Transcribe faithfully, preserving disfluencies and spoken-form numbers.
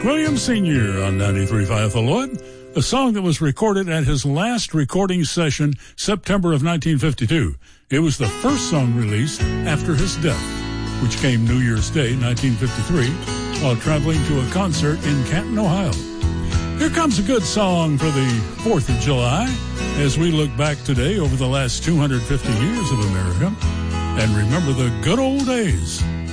Williams Senior on ninety-three point five The Lloyd, a song that was recorded at his last recording session, September of nineteen fifty-two. It was the first song released after his death, which came New Year's Day, nineteen fifty-three, while traveling to a concert in Canton, Ohio. Here comes a good song for the fourth of July as we look back today over the last two hundred fifty years of America and remember the good old days.